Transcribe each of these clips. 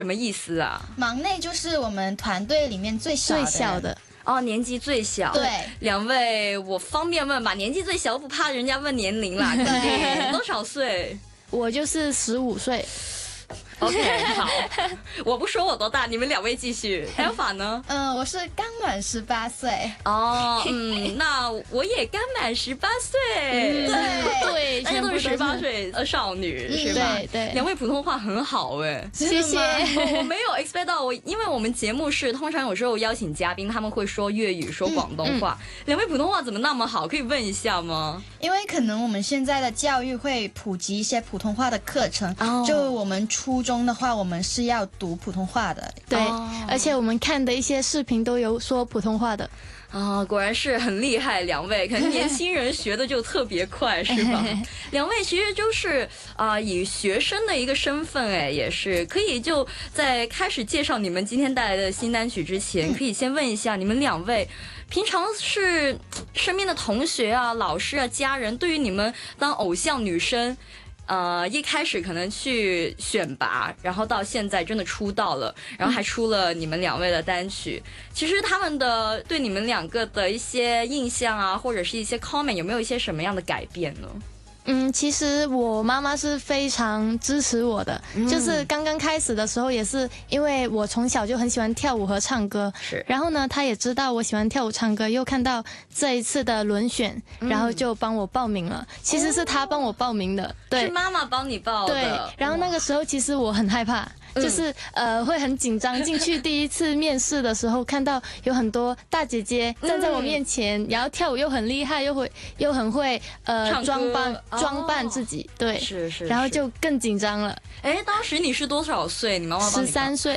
什么意思啊？ 忙内就是我们团队里面最小的。 哦，年纪最小。 对， 两位我方便问吧？年纪最小不怕人家问年龄啦，肯定多少岁？ 我就是15岁。 OK， 好，我不说我多大，你们两位继续。还有法呢？ 我是刚满18岁。 哦，那我也刚满18岁。 对， 大家都是18岁少女，是吧？ 对， 两位普通话很好哎， 谢谢。 我没有 expect 到因为我们节目是通常有时候邀请嘉宾，他们会说粤语、说广东话，两位普通话怎么那么好？可以问一下吗？ 因为可能我们现在的教育会普及一些普通话的课程，就我们初中的话，我们是要读普通话的。 对，而且我们看的一些视频都有说普通话的。 果然是很厉害，两位可能年轻人学的就特别快，是吧？两位其实就是以学生的一个身份，也是可以就在开始介绍你们今天带来的新单曲之前，可以先问一下你们两位。平常是身边的同学啊、老师啊、家人，对于你们当偶像女生，一开始可能去选拔，然后到现在真的出道了，然后还出了你们两位的单曲。其实他们的对你们两个的一些印象啊，或者是一些 comment， 有没有一些什么样的改变呢？ 其实我妈妈是非常支持我的，就是刚刚开始的时候也是因为我从小就很喜欢跳舞和唱歌， 是。 然后呢，她也知道我喜欢跳舞唱歌，又看到这一次的轮选，然后就帮我报名了。其实是她帮我报名的，对， 是妈妈帮你报的。 对，然后那个时候其实我很害怕。就是会很紧张，进去第一次面试的时候，看到有很多大姐姐站在我面前，然后跳舞又很厉害，又很会装扮自己，对， 是， 然后就更紧张了。 当时你是多少岁？你妈妈帮你 13岁。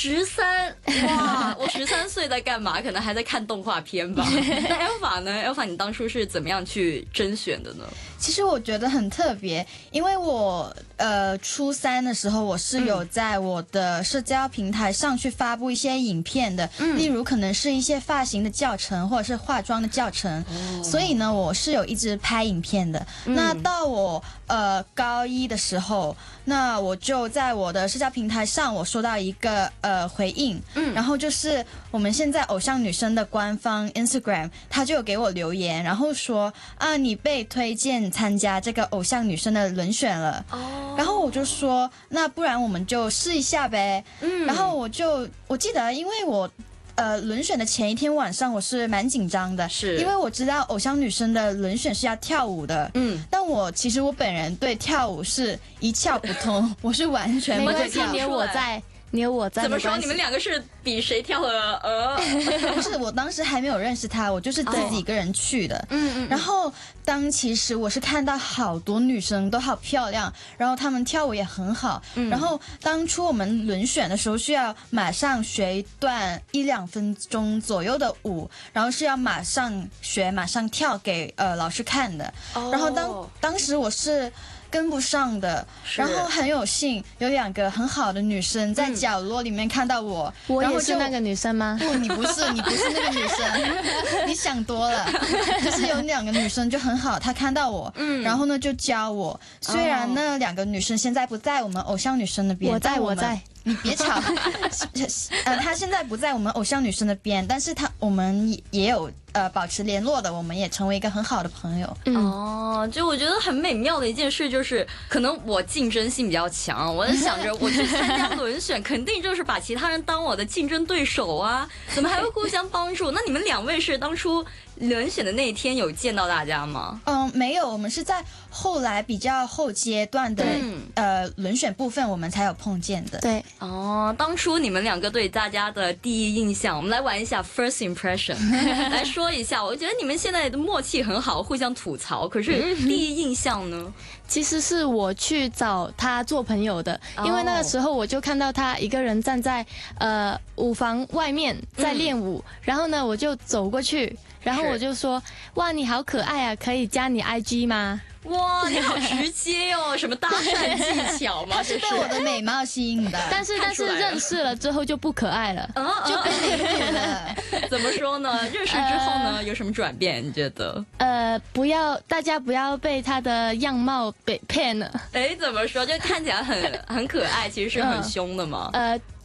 13，哇！我13岁在干嘛？可能还在看动画片吧。那 Alpha 呢 ？Alpha 你当初是怎么样去甄选的呢？ 其实我觉得很特别，因为我初3的时候，我是有在我的社交平台上去发布一些影片的，例如可能是一些发型的教程或者是化妆的教程，所以呢，我是有一直拍影片的。那到我高1的时候，那我就在我的社交平台上，我收到一个回应，然后就是我们现在偶像女生的官方 Instagram， 他就有给我留言，然后说你被推荐参加这个偶像女生的轮选了。然后我就说，那不然我们就试一下呗。然后我记得，因为我轮选的前一天晚上我是蛮紧张的， 是因为我知道偶像女生的轮选是要跳舞的，但其实我本人对跳舞是一窍不通，我是完全不会跳。 你有我在， 怎么说？你们两个是比谁跳的？ 不是，我当时还没有认识他，我就是自己一个人去的。然后其实我是看到好多女生都好漂亮，然后她们跳舞也很好。然后当初我们轮选的时候，需要马上学一段1-2分钟左右的舞，然后是要马上学、马上跳给老师看的。然后当时我是跟不上的，然后很有幸有2个很好的女生在角落里面看到我。 我也是那个女生吗？ 不，你不是那个女生，你想多了。就是有2个女生就很好，她看到我，然后呢就教我。虽然那2个女生现在不在我们偶像女生那边， 我在。 你别吵，她现在不在我们偶像女生那边，但是我们也有保持联络的，我们也成为一个很好的朋友。 就我觉得很美妙的一件事就是，可能我竞争性比较强，我在想着我去参加轮选，肯定就是把其他人当我的竞争对手啊，怎么还会互相帮助？那你们2位是当初轮选的那一天有见到大家吗？ 没有，我们是在后来比较后阶段的轮选部分我们才有碰见的。 对。 当初你们2个对大家的第一印象，我们来玩一下 first impression， 来说一下。我觉得你们现在的默契很好，互相吐槽。可是第一印象呢？ 其实是我去找他做朋友的，因为那个时候我就看到他一个人站在舞房外面在练舞，然后呢我就走过去，然后我就说，哇，你好可爱啊，可以加你 IG 吗？ 哇，你好直接哦，什么搭讪技巧吗？ 他是被我的美貌吸引的， 但是认识了之后就不可爱了， 就被美女了。 怎么说呢？认识之后呢，有什么转变？你觉得？ 大家不要被他的样貌被骗了。 哎，怎么说？就看起来很可爱，其实是很凶的吗？